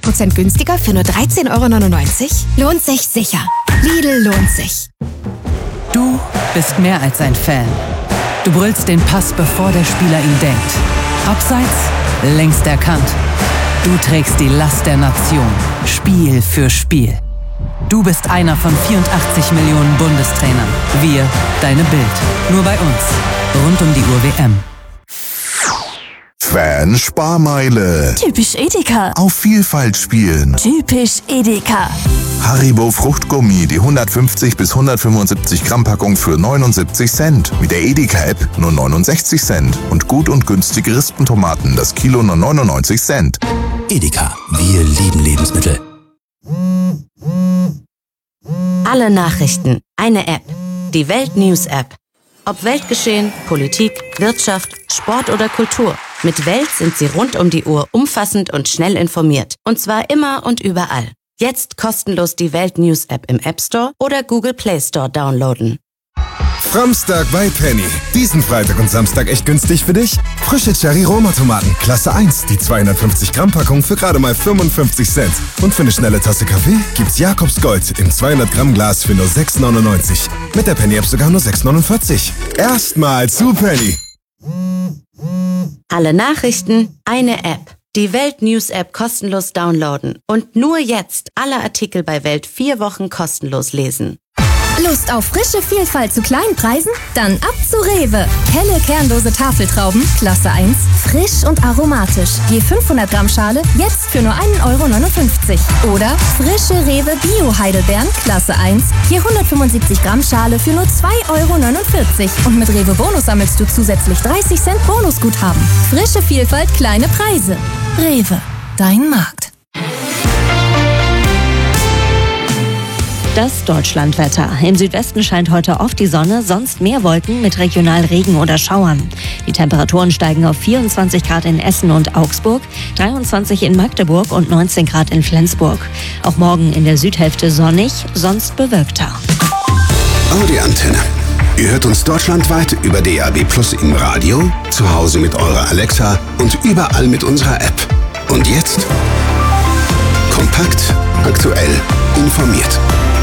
20% günstiger für nur 13,99 €? Lohnt sich sicher. Lidl lohnt sich. Du bist mehr als ein Fan. Du brüllst den Pass, bevor der Spieler ihn denkt. Abseits, längst erkannt. Du trägst die Last der Nation, Spiel für Spiel. Du bist einer von 84 Millionen Bundestrainern. Wir, deine Bild. Nur bei uns. Rund um die Uhr WM. Fan-Sparmeile. Typisch Edeka. Auf Vielfalt spielen. Typisch Edeka. Haribo Fruchtgummi, die 150 bis 175 Gramm Packung für 79 Cent. Mit der Edeka-App nur 69 Cent. Und gut und günstige Rispentomaten, das Kilo nur 99 Cent. Edeka, wir lieben Lebensmittel. Alle Nachrichten, eine App. Die Welt-News-App. Ob Weltgeschehen, Politik, Wirtschaft, Sport oder Kultur. Mit Welt sind Sie rund um die Uhr umfassend und schnell informiert. Und zwar immer und überall. Jetzt kostenlos die Welt-News-App im App Store oder Google Play Store downloaden. Framstag bei Penny. Diesen Freitag und Samstag echt günstig für dich? Frische Cherry-Roma-Tomaten, Klasse 1, die 250 Gramm Packung für gerade mal 55 Cent. Und für eine schnelle Tasse Kaffee gibt's Jakobs Gold im 200 Gramm Glas für nur 6,99. Mit der Penny-App sogar nur 6,49. Erstmal zu Penny. Alle Nachrichten, eine App. Die Welt-News-App kostenlos downloaden. Und nur jetzt alle Artikel bei Welt 4 Wochen kostenlos lesen. Lust auf frische Vielfalt zu kleinen Preisen? Dann ab zu Rewe. Helle kernlose Tafeltrauben, Klasse 1, frisch und aromatisch. Je 500 Gramm Schale, jetzt für nur 1,59 €. Oder frische Rewe Bio-Heidelbeeren, Klasse 1, je 175 Gramm Schale für nur 2,49 €. Und mit Rewe Bonus sammelst du zusätzlich 30 Cent Bonusguthaben. Frische Vielfalt, kleine Preise. Rewe, dein Markt. Das Deutschlandwetter. Im Südwesten scheint heute oft die Sonne, sonst mehr Wolken mit regional Regen oder Schauern. Die Temperaturen steigen auf 24 Grad in Essen und Augsburg, 23 in Magdeburg und 19 Grad in Flensburg. Auch morgen in der Südhälfte sonnig, sonst bewölkter. Audi-Antenne. Ihr hört uns deutschlandweit über DAB+ im Radio, zu Hause mit eurer Alexa und überall mit unserer App. Und jetzt? Kompakt, aktuell, informiert.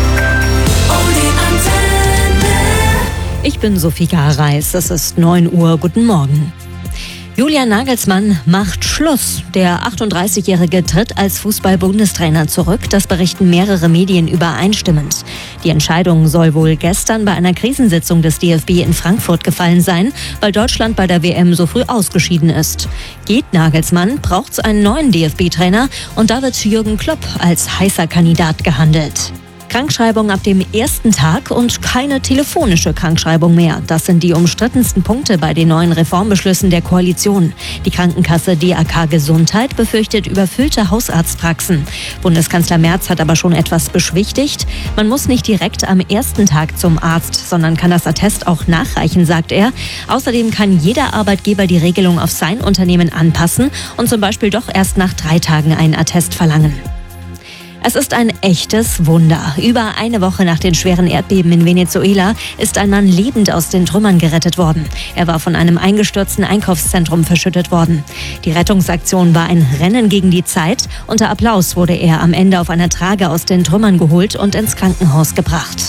Ich bin Sophie Gareis, es ist 9 Uhr, guten Morgen. Julian Nagelsmann macht Schluss. Der 38-Jährige tritt als Fußball-Bundestrainer zurück. Das berichten mehrere Medien übereinstimmend. Die Entscheidung soll wohl gestern bei einer Krisensitzung des DFB in Frankfurt gefallen sein, weil Deutschland bei der WM so früh ausgeschieden ist. Geht Nagelsmann, braucht's einen neuen DFB-Trainer und da wird Jürgen Klopp als heißer Kandidat gehandelt. Krankschreibung ab dem ersten Tag und keine telefonische Krankschreibung mehr. Das sind die umstrittensten Punkte bei den neuen Reformbeschlüssen der Koalition. Die Krankenkasse DAK Gesundheit befürchtet überfüllte Hausarztpraxen. Bundeskanzler Merz hat aber schon etwas beschwichtigt. Man muss nicht direkt am ersten Tag zum Arzt, sondern kann das Attest auch nachreichen, sagt er. Außerdem kann jeder Arbeitgeber die Regelung auf sein Unternehmen anpassen und zum Beispiel doch erst nach 3 Tagen einen Attest verlangen. Es ist ein echtes Wunder. Über eine Woche nach den schweren Erdbeben in Venezuela ist ein Mann lebend aus den Trümmern gerettet worden. Er war von einem eingestürzten Einkaufszentrum verschüttet worden. Die Rettungsaktion war ein Rennen gegen die Zeit. Unter Applaus wurde er am Ende auf einer Trage aus den Trümmern geholt und ins Krankenhaus gebracht.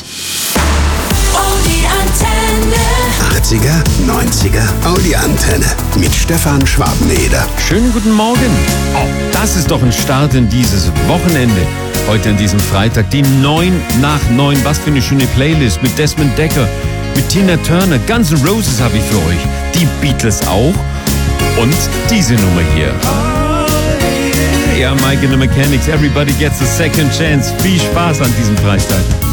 80er, 90er, Audi-Antenne mit Stefan Schwabeneder. Schönen guten Morgen. Oh, das ist doch ein Start in dieses Wochenende. Heute an diesem Freitag die 9 nach 9. Was für eine schöne Playlist mit Desmond Decker, mit Tina Turner, Guns N' Roses habe ich für euch. Die Beatles auch. Und diese Nummer hier. Ja, Mike and the Mechanics, everybody gets a second chance. Viel Spaß an diesem Freitag.